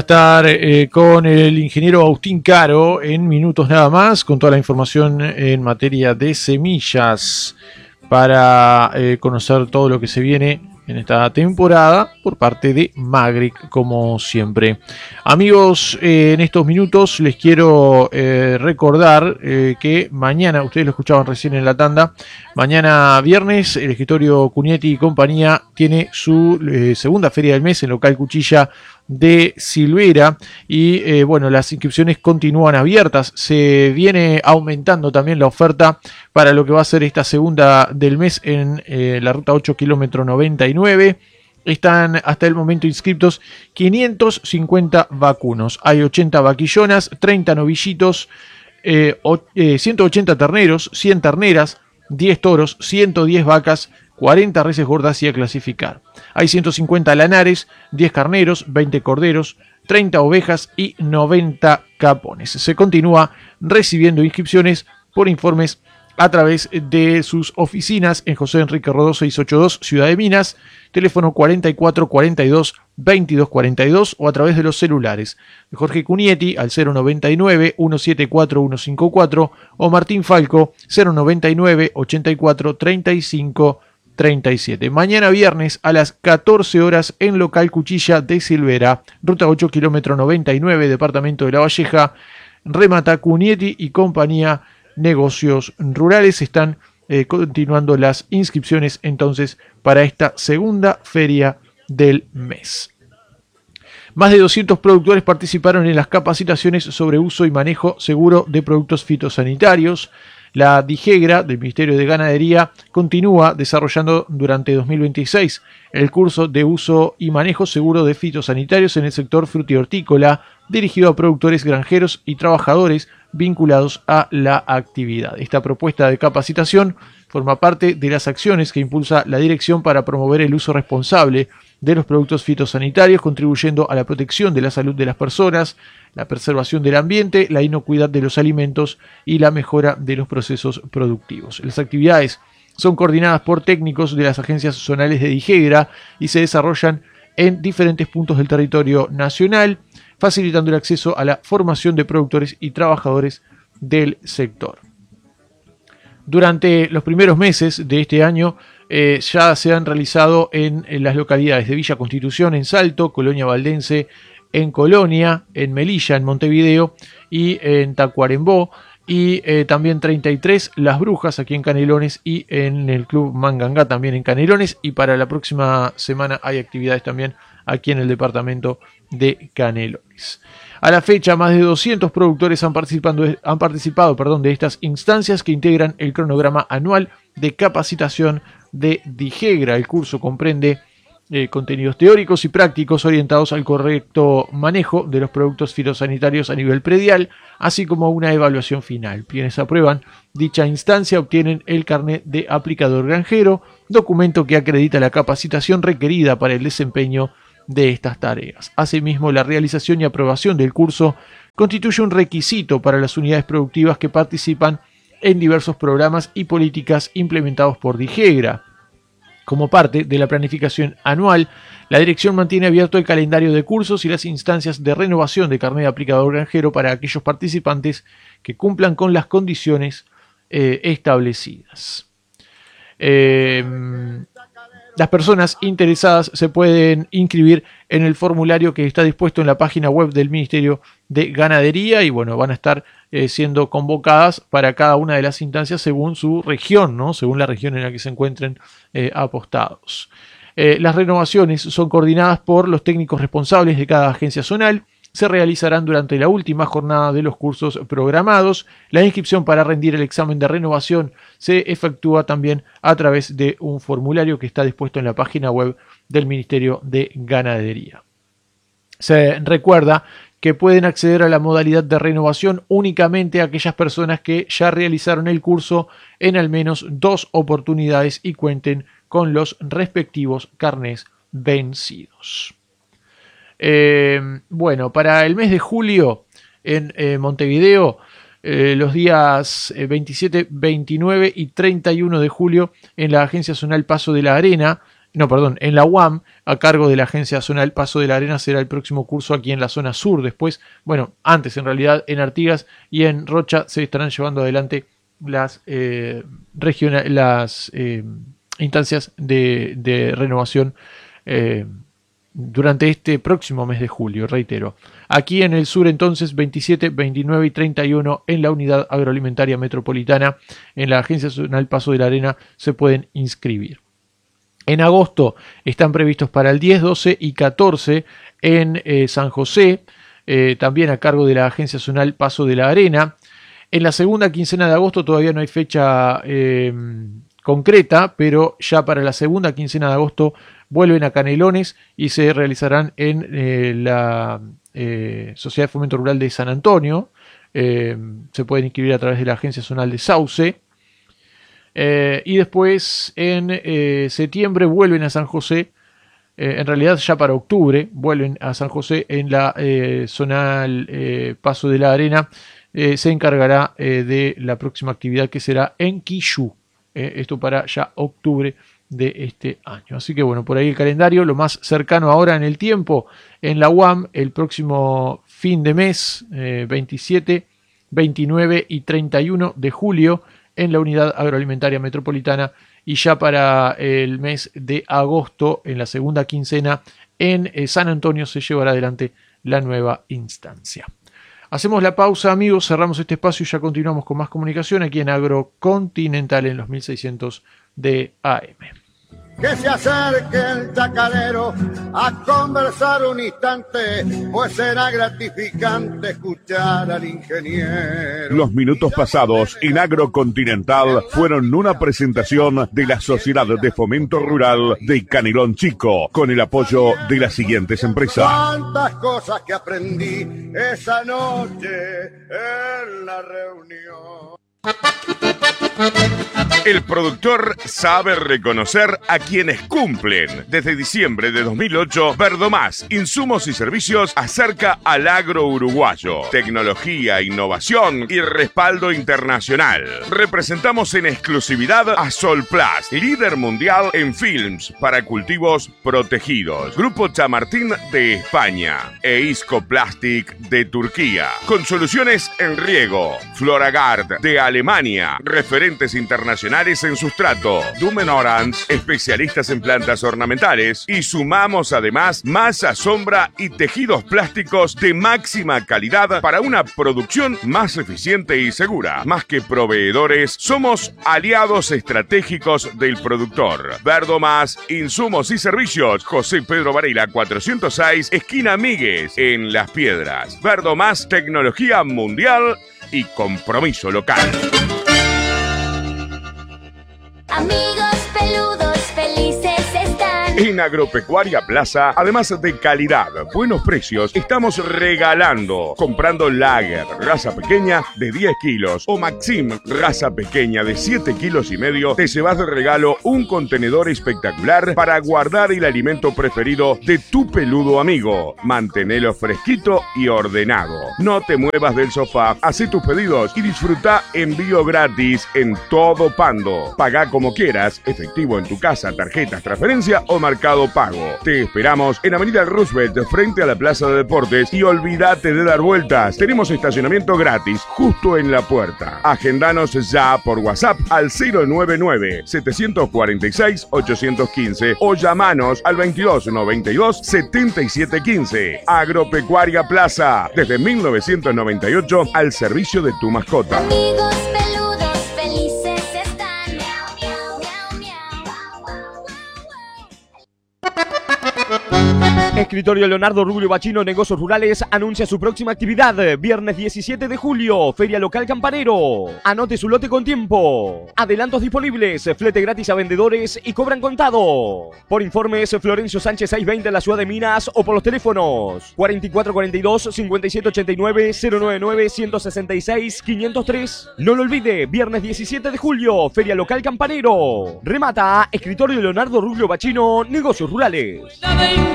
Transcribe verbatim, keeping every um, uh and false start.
Estar eh, con el ingeniero Agustín Caro en minutos nada más, con toda la información en materia de semillas para eh, conocer todo lo que se viene en esta temporada por parte de Magric, como siempre. Amigos, eh, en estos minutos les quiero eh, recordar eh, que mañana, ustedes lo escuchaban recién en la tanda, mañana viernes el escritorio Cunietti y compañía tiene su eh, segunda feria del mes en local Cuchilla de Silvera y eh, bueno, las inscripciones continúan abiertas. Se viene aumentando también la oferta para lo que va a ser esta segunda del mes en eh, la ruta ocho kilómetro noventa y nueve. Están hasta el momento inscritos quinientos cincuenta vacunos. Hay ochenta vaquillonas, treinta novillitos, eh, eh, ciento ochenta terneros, cien terneras, diez toros, ciento diez vacas, cuarenta reses gordas y a clasificar. Hay ciento cincuenta lanares, diez carneros, veinte corderos, treinta ovejas y noventa capones. Se continúa recibiendo inscripciones por informes a través de sus oficinas en José Enrique Rodó seiscientos ochenta y dos, Ciudad de Minas, teléfono cuarenta y cuatro cuarenta y dos veintidós cuarenta y dos o a través de los celulares de Jorge Cunietti al cero noventa y nueve, ciento setenta y cuatro, ciento cincuenta y cuatro o Martín Falco cero noventa y nueve, ochenta y cuatro, treinta y cinco treinta y siete. Mañana viernes a las catorce horas en local Cuchilla de Silvera, ruta ocho kilómetro noventa y nueve, departamento de La Valleja, remata Cunietti y compañía Negocios Rurales. Están eh, continuando las inscripciones entonces para esta segunda feria del mes. Más de doscientos productores participaron en las capacitaciones sobre uso y manejo seguro de productos fitosanitarios. La DIGEGRA del Ministerio de Ganadería continúa desarrollando durante dos mil veintiséis el curso de uso y manejo seguro de fitosanitarios en el sector frutihortícola, dirigido a productores, granjeros y trabajadores vinculados a la actividad. Esta propuesta de capacitación forma parte de las acciones que impulsa la Dirección para promover el uso responsable de los productos fitosanitarios, contribuyendo a la protección de la salud de las personas, la preservación del ambiente, la inocuidad de los alimentos y la mejora de los procesos productivos. Las actividades son coordinadas por técnicos de las agencias zonales de DIGEGRA y se desarrollan en diferentes puntos del territorio nacional, facilitando el acceso a la formación de productores y trabajadores del sector. Durante los primeros meses de este año eh, ya se han realizado en, en las localidades de Villa Constitución, en Salto, Colonia Valdense, en Colonia, en Melilla, en Montevideo y en Tacuarembó, y eh, también treinta y tres Las Brujas aquí en Canelones y en el Club Mangangá también en Canelones, y para la próxima semana hay actividades también aquí en el departamento de Canelones. A la fecha, más de doscientos productores han, han participado perdón, de estas instancias que integran el cronograma anual de capacitación de DIGEGRA. El curso comprende eh, contenidos teóricos y prácticos orientados al correcto manejo de los productos fitosanitarios a nivel predial, así como una evaluación final. Quienes aprueban dicha instancia obtienen el carnet de aplicador granjero, documento que acredita la capacitación requerida para el desempeño de estas tareas. Asimismo, la realización y aprobación del curso constituye un requisito para las unidades productivas que participan en diversos programas y políticas implementados por DIGEGRA. Como parte de la planificación anual, la Dirección mantiene abierto el calendario de cursos y las instancias de renovación de carnet de aplicador granjero para aquellos participantes que cumplan con las condiciones eh, establecidas. Eh, Las personas interesadas se pueden inscribir en el formulario que está dispuesto en la página web del Ministerio de Ganadería y bueno, van a estar eh, siendo convocadas para cada una de las instancias según su región, ¿no? Según la región en la que se encuentren eh, apostados. Eh, las renovaciones son coordinadas por los técnicos responsables de cada agencia zonal. Se realizarán durante la última jornada de los cursos programados. La inscripción para rendir el examen de renovación se efectúa también a través de un formulario que está dispuesto en la página web del Ministerio de Ganadería. Se recuerda que pueden acceder a la modalidad de renovación únicamente aquellas personas que ya realizaron el curso en al menos dos oportunidades y cuenten con los respectivos carnés vencidos. Eh, bueno, para el mes de julio en eh, Montevideo, eh, los días veintisiete, veintinueve y treinta y uno de julio en la Agencia Zonal Paso de la Arena, no, perdón, en la U A M, a cargo de la Agencia Zonal Paso de la Arena, será el próximo curso aquí en la zona sur. Después, bueno, antes en realidad en Artigas y en Rocha se estarán llevando adelante las, eh, regiona- las eh, instancias de, de renovación eh, durante este próximo mes de julio, reitero. Aquí en el sur entonces veintisiete, veintinueve y treinta y uno en la Unidad Agroalimentaria Metropolitana, en la Agencia Zonal Paso de la Arena se pueden inscribir. En agosto están previstos para el diez, doce y catorce en eh, San José, eh, también a cargo de la Agencia Zonal Paso de la Arena. En la segunda quincena de agosto todavía no hay fecha eh, concreta, pero ya para la segunda quincena de agosto vuelven a Canelones y se realizarán en eh, la eh, Sociedad de Fomento Rural de San Antonio. Eh, se pueden inscribir a través de la Agencia Zonal de Sauce. Eh, y después en eh, septiembre vuelven a San José, eh, en realidad ya para octubre vuelven a San José en la eh, zonal eh, Paso de la Arena. Eh, se encargará eh, de la próxima actividad que será en Quillú, eh, esto para ya octubre de este año. Así que bueno, por ahí el calendario, lo más cercano ahora en el tiempo, en la U A M el próximo fin de mes, eh, veintisiete, veintinueve y treinta y uno de julio en la Unidad Agroalimentaria Metropolitana, y ya para el mes de agosto, en la segunda quincena, en eh, San Antonio se llevará adelante la nueva instancia. Hacemos la pausa, amigos, cerramos este espacio y ya continuamos con más comunicación aquí en Agrocontinental en los mil seiscientos de A M. Que se acerque el chacarero a conversar un instante, pues será gratificante escuchar al ingeniero. Los minutos pasados en Agrocontinental fueron una presentación de la Sociedad de Fomento Rural de Canelón Chico, con el apoyo de las siguientes empresas. Cuántas cosas que aprendí esa noche en la reunión. El productor sabe reconocer a quienes cumplen. Desde diciembre de dos mil ocho, Verdomás, insumos y servicios acerca al agro uruguayo. Tecnología, innovación y respaldo internacional. Representamos en exclusividad a Solplast, líder mundial en films para cultivos protegidos. Grupo Chamartín de España e Isco Plastic de Turquía. Con soluciones en riego. Floragard de Alemania. Referentes internacionales en sustrato. Dumen Orange, especialistas en plantas ornamentales. Y sumamos además masa, sombra y tejidos plásticos de máxima calidad para una producción más eficiente y segura. Más que proveedores, somos aliados estratégicos del productor. Verdomás, insumos y servicios. José Pedro Varela cuatrocientos seis, esquina Míguez, en Las Piedras. Verdomás, tecnología mundial y compromiso local. Amigos peludos felices están. En Agropecuaria Plaza, además de calidad, buenos precios, estamos regalando. Comprando Lager, raza pequeña de diez kilos, o Maxim, raza pequeña de siete kilos y medio, te llevas de regalo un contenedor espectacular para guardar el alimento preferido de tu peludo amigo. Mantenelo fresquito y ordenado. No te muevas del sofá, hacé tus pedidos y disfruta envío gratis en todo Pando. Pagá como quieras, efectivo en tu casa, tarjetas, transferencia o Mercado Pago. Te esperamos en Avenida Roosevelt, frente a la Plaza de Deportes, y olvídate de dar vueltas. Tenemos estacionamiento gratis justo en la puerta. Agendanos ya por WhatsApp al cero nueve nueve, siete cuatro seis, ocho uno cinco o llamanos al veintidós noventa y dos, setenta y siete quince. Agropecuaria Plaza, desde mil novecientos noventa y ocho al servicio de tu mascota. Amigos peludos felices están. Miau, miau, miau, miau. Guau, guau, guau, guau. Escritorio Leonardo Rubio Bachino Negocios Rurales anuncia su próxima actividad, viernes diecisiete de julio, Feria Local Campanero. Anote su lote con tiempo. Adelantos disponibles, flete gratis a vendedores y cobran contado. Por informes, Florencio Sánchez seiscientos veinte en la ciudad de Minas o por los teléfonos cuarenta y cuatro cuarenta y dos, cincuenta y siete ochenta y nueve, cero noventa y nueve, ciento sesenta y seis, quinientos tres. No lo olvide, viernes diecisiete de julio, Feria Local Campanero. Remata Escritorio Leonardo Rubio Bachino Negocios Rurales.